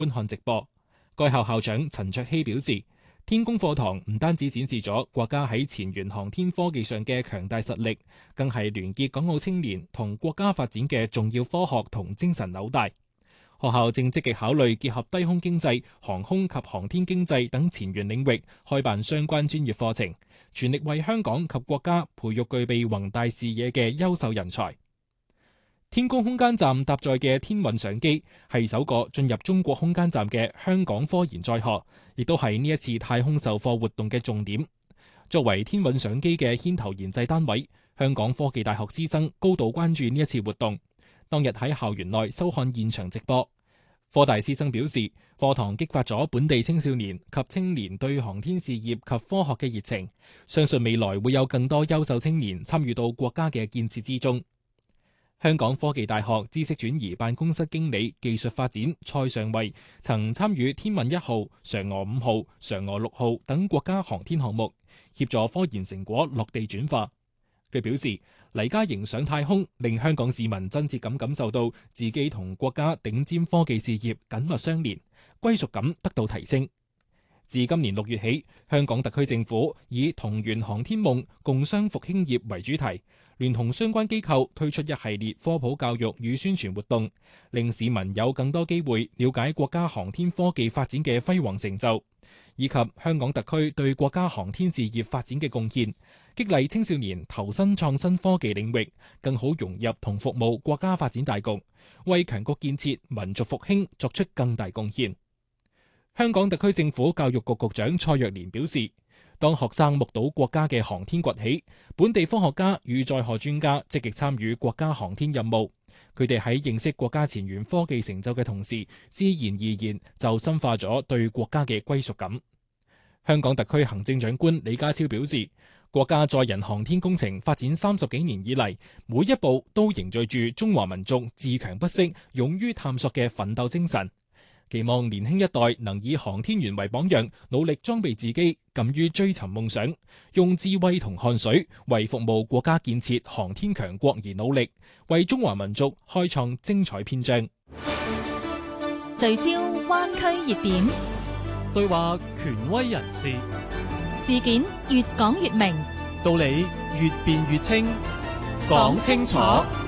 觀看直播。該校校長陳卓希表示，天宮課堂唔單止展示咗國家喺前沿航天科技上嘅強大實力，更係聯結港澳青年同國家發展嘅重要科學同精神紐帶。學校正積極考慮結合低空經濟、航空及航天經濟等前沿領域，開辦相關專業課程，全力為香港及國家培育具備宏大視野嘅優秀人才。天宮空間站搭載嘅天韻相機係首個進入中國空間站嘅香港科研載荷，亦都係呢一次太空授課活動嘅重點。作為天韻相機嘅牽頭研製單位，香港科技大學師生高度關注呢一次活動。當日喺校園內收看現場直播，科大師生表示，課堂激發咗本地青少年及青年對航天事業及科學嘅熱情，相信未來會有更多優秀青年參與到國家嘅建設之中。香港科技大學知識轉移辦公室經理技術發展蔡尚惠曾參與天問1號、嫦娥5號、嫦娥6號等國家航天項目，協助科研成果落地轉化。佢表示，黎嘉瑩上太空，令香港市民真切咁感受到自己同國家頂尖科技事業緊密相連，歸屬感得到提升。自今年6月起，香港特區政府以同圓航天夢，共商復興業為主題，聯同相關機構推出一系列科普教育與宣傳活動，令市民有更多機會了解國家航天科技發展嘅輝煌成就，以及香港特區對國家航天事業發展嘅貢獻，激勵青少年投身創新科技領域，更好融入同服務國家發展大局，為強國建設、民族復興作出更大貢獻。香港特區政府教育局局長蔡若蓮表示，當學生目睹國家嘅航天崛起，本地科學家與載荷專家積極參與國家航天任務，佢哋喺認識國家前沿科技成就嘅同時，自然而然就深化咗對國家嘅歸屬感。香港特區行政長官李家超表示，國家載人航天工程發展30幾年以嚟，每一步都凝聚住中華民族自強不息、勇於探索嘅奮鬥精神。期望年輕一代能以航天員為榜樣，努力裝備自己，敢於追尋夢想，用智慧同汗水為服務國家建設航天強國而努力，為中華民族開創精彩篇章。 聚焦灣區熱點， 對話權威人士， 事件越講越明， 道理越辯越清，講清楚。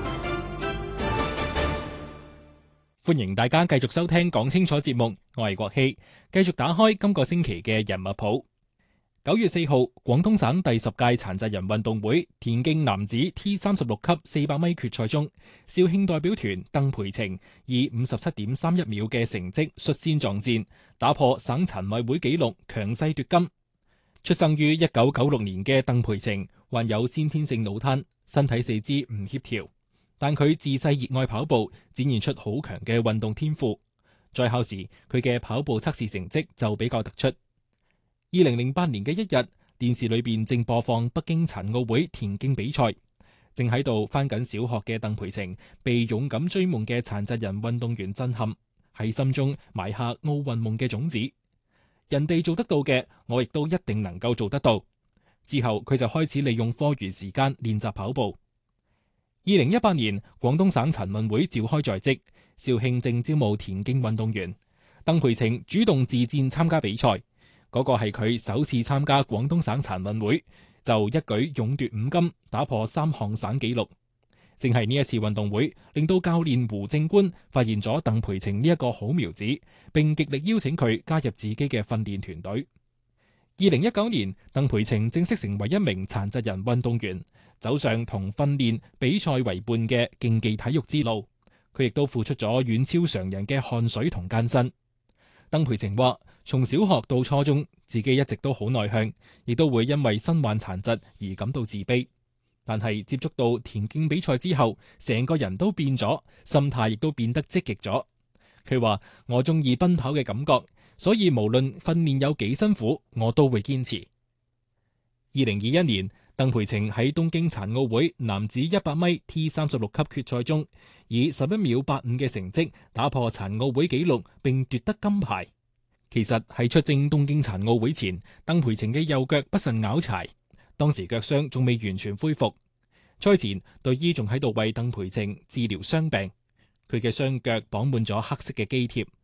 歡迎大家繼續收聽講清楚節目，我係國希，繼續打開今個星期嘅人物譜。9月4號，廣東省第10屆殘疾人運動會田徑男子 T36 級400米決賽中，肇慶代表團鄧培晴以57.31秒嘅成績率先撞線，打破省殘委會紀錄，強勢奪金。出生於1996年嘅鄧培晴患有先天性腦癱，身體四肢唔協調。但佢自細熱愛跑步，展現出好強嘅運動天賦。在校時，佢嘅跑步測試成績就比較突出。2008年嘅一日，電視裏邊正播放北京殘奧會田徑比賽，正喺度返緊小學嘅鄧培晴被勇敢追夢嘅殘疾人運動員震撼，喺心中埋下奧運夢嘅種子。人哋做得到嘅，我亦都一定能夠做得到。之後佢就開始利用課餘時間練習跑步。2018年，廣東省殘運會召開在即，肇慶正招募田徑運動員。鄧培晴主動自薦參加比賽，嗰個係佢首次參加廣東省殘運會，就一舉勇奪5金，打破3項省紀錄。正係呢一次運動會，令到教練胡正官發現咗鄧培晴呢一個好苗子，並極力邀請佢加入自己嘅訓練團隊。2019年，鄧培晴正式成為一名殘疾人運動員，走上同訓練比賽為伴嘅競技體育之路。佢亦都付出咗遠超常人嘅汗水同艱辛。鄧培晴話，從小學到初中，自己一直都好內向，亦都會因為身患殘疾而感到自卑。但係接觸到田徑比賽之後，成個人都變咗，心態亦都變得積極咗。佢話，我中意奔跑嘅感覺，所以無論訓練有幾辛苦，我都會堅持。2021年，鄧培晴喺東京殘奧會男子100米 T36 級決賽中，以11秒85嘅成績打破殘奧會紀錄，並奪得金牌。其實喺出征東京殘奧會前，鄧培晴嘅右腳不慎拗柴，當時腳傷仲未完全恢復。賽前隊醫仲喺度為鄧培晴治療傷病，佢嘅雙腳綁滿咗黑色嘅肌貼。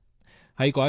喺嗰